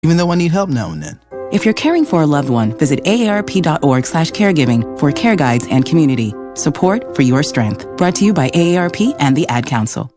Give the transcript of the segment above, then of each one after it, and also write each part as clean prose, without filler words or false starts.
even though I need help now and then. If you're caring for a loved one, visit aarp.org/caregiving for care guides and community support for your strength. Brought to you by AARP and the Ad Council.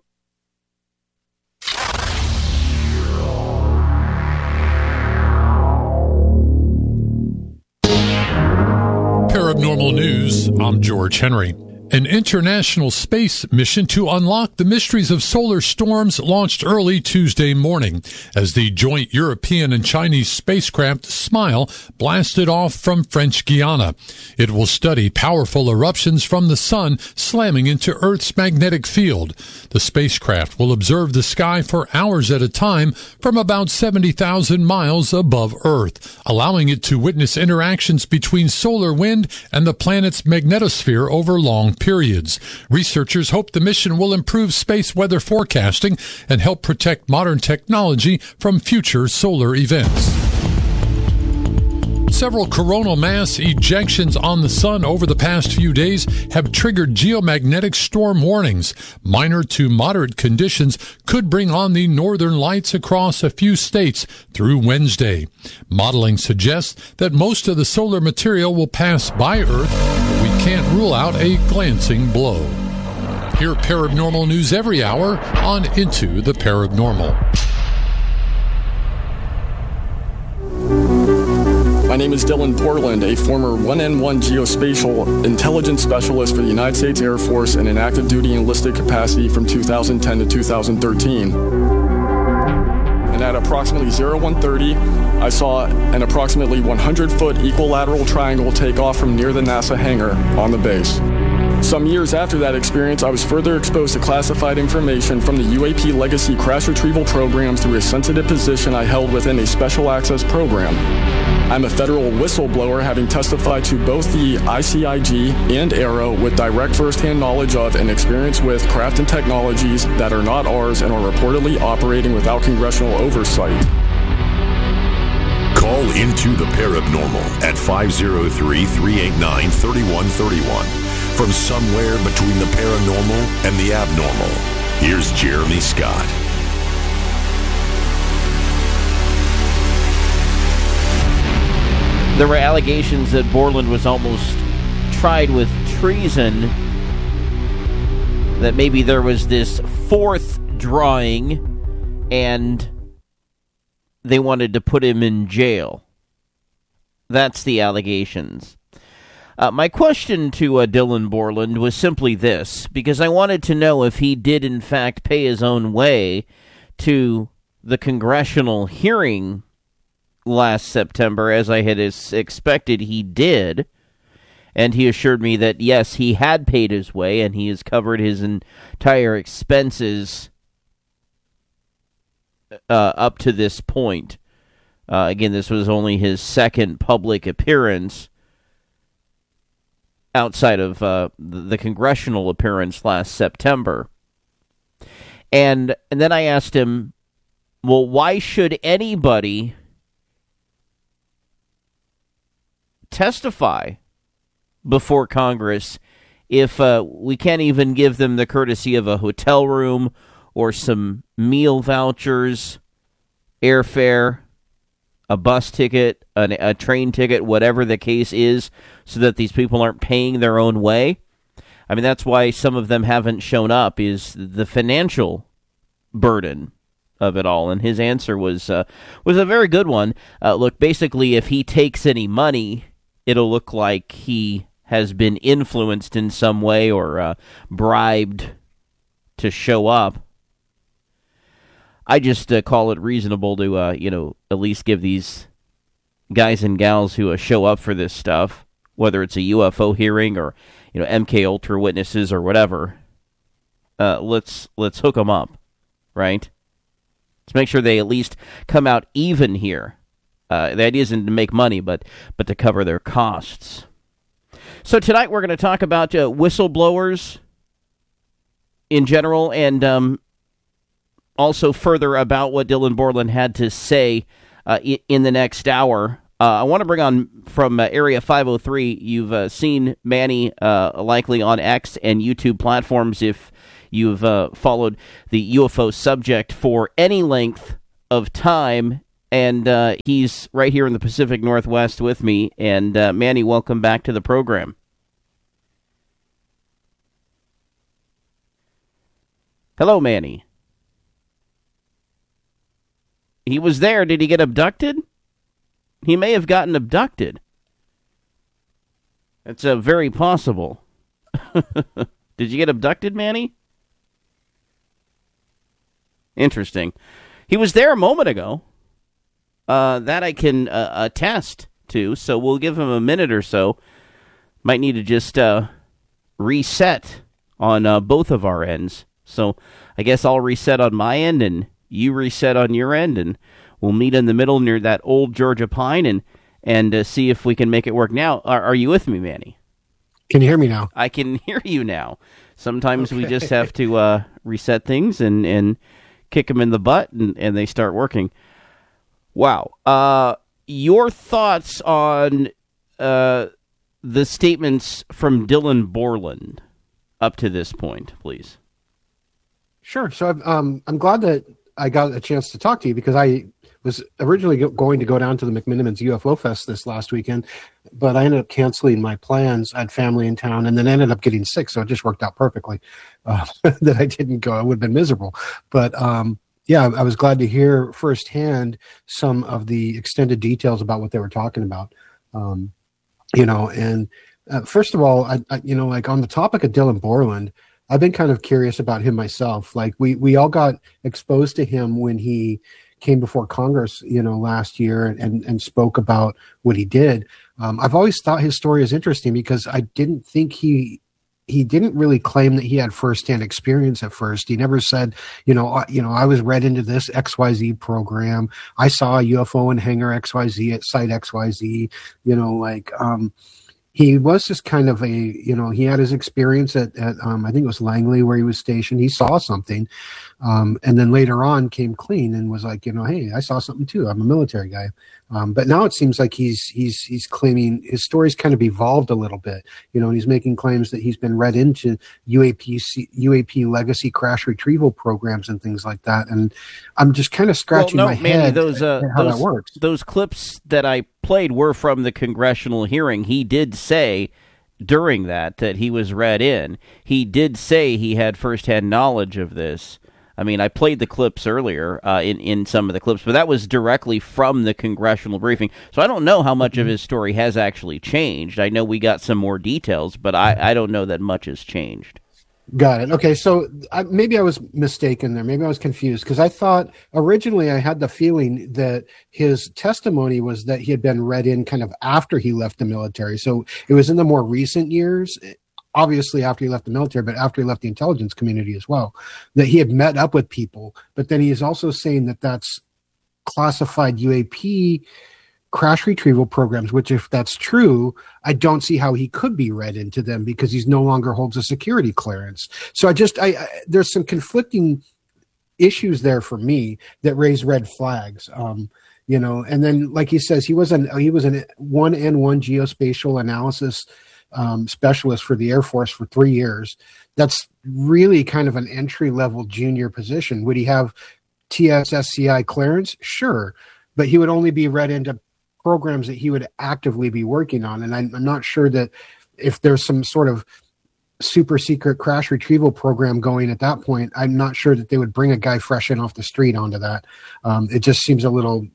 Paranormal News, I'm George Henry. An international space mission to unlock the mysteries of solar storms launched early Tuesday morning as the joint European and Chinese spacecraft SMILE blasted off from French Guiana. It will study powerful eruptions from the sun slamming into Earth's magnetic field. The spacecraft will observe the sky for hours at a time from about 70,000 miles above Earth, allowing it to witness interactions between solar wind and the planet's magnetosphere over long periods. Researchers hope the mission will improve space weather forecasting and help protect modern technology from future solar events. Several coronal mass ejections on the sun over the past few days have triggered geomagnetic storm warnings. Minor to moderate conditions could bring on the northern lights across a few states through Wednesday. Modeling suggests that most of the solar material will pass by Earth, but we can't rule out a glancing blow. Hear paranormal news every hour on Into the Paranormal. My name is Dylan Portland, a former 1N1 geospatial intelligence specialist for the United States Air Force in an active duty enlisted capacity from 2010 to 2013. And at approximately 0130, I saw an approximately 100-foot equilateral triangle take off from near the NASA hangar on the base. Some years after that experience, I was further exposed to classified information from the UAP Legacy Crash Retrieval Program through a sensitive position I held within a special access program. I'm a federal whistleblower, having testified to both the ICIG and AARO with direct firsthand knowledge of and experience with craft and technologies that are not ours and are reportedly operating without congressional oversight. Call Into the Paranormal at 503-389-3131. From somewhere between the paranormal and the abnormal, here's Jeremy Scott. There were allegations that Borland was almost tried with treason, that maybe there was this fourth drawing and they wanted to put him in jail. That's the allegations. My question to Dylan Borland was simply this, because I wanted to know if he did in fact pay his own way to the congressional hearing last September, as I had expected he did, and he assured me that yes, he had paid his way and he has covered his entire expenses up to this point. Again, this was only his second public appearance outside of the congressional appearance last September. And then I asked him, well, why should anybody testify before Congress if we can't even give them the courtesy of a hotel room or some meal vouchers, airfare, a bus ticket, a train ticket, whatever the case is, so that these people aren't paying their own way? I mean, that's why some of them haven't shown up, is the financial burden of it all. And his answer was a very good one. Look, basically, if he takes any money, it'll look like he has been influenced in some way or bribed to show up. I just call it reasonable to, at least give these guys and gals who show up for this stuff, whether it's a UFO hearing or, MK Ultra witnesses or whatever, let's hook them up, right? Let's make sure they at least come out even here. The idea isn't to make money, but to cover their costs. So tonight we're going to talk about whistleblowers in general, and also further about what Dylan Borland had to say in the next hour. I want to bring on from Area 503. You've seen Manny likely on X and YouTube platforms if you've followed the UFO subject for any length of time. and he's right here in the Pacific Northwest with me. And Manny, welcome back to the program. Hello, Manny. He was there. Did he get abducted? He may have gotten abducted. It's very possible. Did you get abducted, Manny? Interesting. He was there a moment ago. That I can attest to, so we'll give him a minute or so. Might need to just reset on both of our ends. So I guess I'll reset on my end, and you reset on your end, and we'll meet in the middle near that old Georgia pine and see if we can make it work. Now, are you with me, Manny? Can you hear me now? I can hear you now. Sometimes we just have to reset things and kick them in the butt, and they start working. Wow. Your thoughts on the statements from Dylan Borland up to this point, please. Sure. So I'm glad that I got a chance to talk to you, because I was originally going to go down to the McMinimans UFO Fest this last weekend, but I ended up canceling my plans. I had family in town, and then ended up getting sick, so it just worked out perfectly that I didn't go. I would have been miserable. But yeah, I was glad to hear firsthand some of the extended details about what they were talking about. And first of all, I like on the topic of Dylan Borland, I've been kind of curious about him myself. Like we all got exposed to him when he came before Congress, last year and spoke about what he did. I've always thought his story is interesting because I didn't think he didn't really claim that he had firsthand experience at first. He never said, I was read into this XYZ program. I saw a UFO in hangar XYZ at site XYZ, he was just kind of he had his experience at I think it was Langley where he was stationed. He saw something. And then later on came clean and was like, hey, I saw something too. I'm a military guy. But now it seems like he's claiming his story's kind of evolved a little bit, and he's making claims that he's been read into UAP legacy crash retrieval programs and things like that. And I'm just kind of scratching my head at how that works. Those clips that I played were from the congressional hearing. He did say during that he was read in. He did say he had firsthand knowledge of this. I mean, I played the clips earlier in some of the clips, but that was directly from the congressional briefing. So I don't know how much of his story has actually changed. I know we got some more details, but I don't know that much has changed. Got it. Okay, so maybe I was mistaken there. Maybe I was confused because I thought originally I had the feeling that his testimony was that he had been read in kind of after he left the military. So it was in the more recent years, obviously after he left the military, but after he left the intelligence community as well, that he had met up with people. But then he is also saying that that's classified UAP crash retrieval programs, which if that's true, I don't see how he could be read into them because he's no longer holds a security clearance. So there's some conflicting issues there for me that raise red flags. And then like he says, he was an 1N1 geospatial analysis specialist for the Air Force for 3 years. That's really kind of an entry-level junior position. Would he have TSSCI clearance? Sure, but he would only be read into programs that he would actively be working on. And I'm not sure that if there's some sort of super secret crash retrieval program going at that point, I'm not sure that they would bring a guy fresh in off the street onto that. It just seems a little,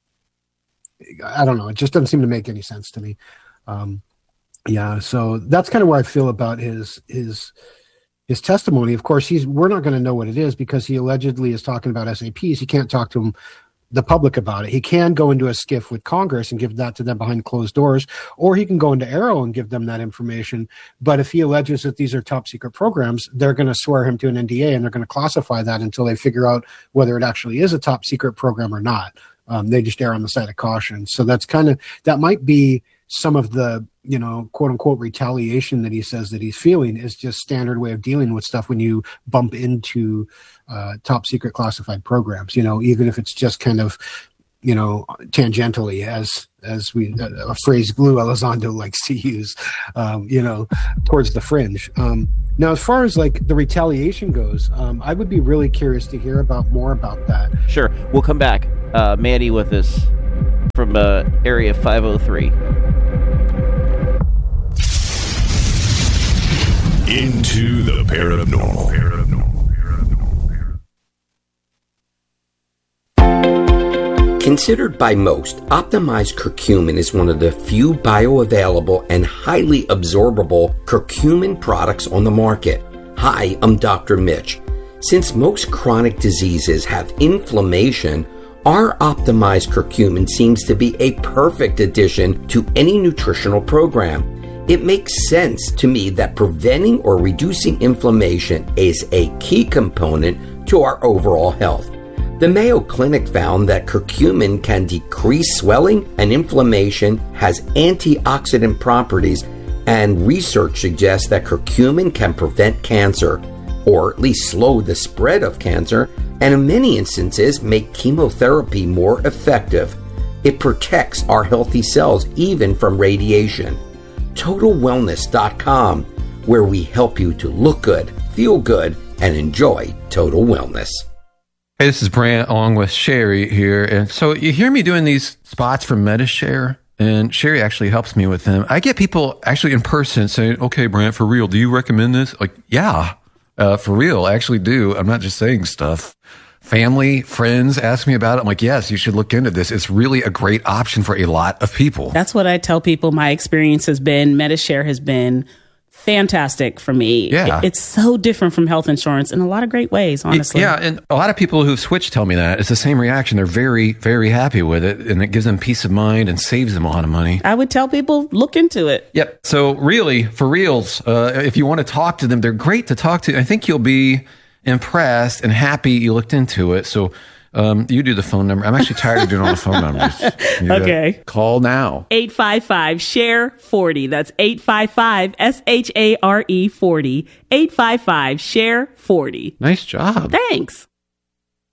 I don't know. It just doesn't seem to make any sense to me. Yeah. So that's kind of where I feel about his testimony. Of course, we're not going to know what it is because he allegedly is talking about SAPs. He can't talk to the public about it. He can go into a skiff with Congress and give that to them behind closed doors, or he can go into Arrow and give them that information. But if he alleges that these are top secret programs, they're going to swear him to an NDA and they're going to classify that until they figure out whether it actually is a top secret program or not. They just err on the side of caution. So that might be some of the, quote unquote retaliation that he says that he's feeling is just standard way of dealing with stuff when you bump into top secret classified programs, even if it's just kind of, tangentially as a phrase Lou Elizondo likes to use, towards the fringe. Now, as far as like the retaliation goes, I would be really curious to hear more about that. Sure. We'll come back. Mandy with us from Area 503. Into the paranormal. Considered by most, optimized curcumin is one of the few bioavailable and highly absorbable curcumin products on the market. Hi, I'm Dr. Mitch. Since most chronic diseases have inflammation, our optimized curcumin seems to be a perfect addition to any nutritional program. It makes sense to me that preventing or reducing inflammation is a key component to our overall health. The Mayo Clinic found that curcumin can decrease swelling and inflammation, has antioxidant properties, and research suggests that curcumin can prevent cancer, or at least slow the spread of cancer, and in many instances make chemotherapy more effective. It protects our healthy cells even from radiation. TotalWellness.com, where we help you to look good, feel good, and enjoy total wellness. Hey, this is Brant along with Sherry here. And so you hear me doing these spots for Medi-Share, and Sherry actually helps me with them. I get people actually in person saying, okay, Brant, for real, do you recommend this? Like, yeah, for real, I actually do. I'm not just saying stuff. Family, friends ask me about it. I'm like, yes, you should look into this. It's really a great option for a lot of people. That's what I tell people. My experience has been, Medi-Share has been fantastic for me. Yeah. It's so different from health insurance in a lot of great ways, honestly. Yeah, and a lot of people who've switched tell me that. It's the same reaction. They're very, very happy with it, and it gives them peace of mind and saves them a lot of money. I would tell people, look into it. Yep. So really, for reals, if you want to talk to them, they're great to talk to. I think you'll be impressed and happy you looked into it. So you do the phone number. I'm actually tired of doing all the phone numbers. Okay. Call now. 855-SHARE-40. That's 855-SHARE-40. 855-SHARE-40. Nice job. Thanks.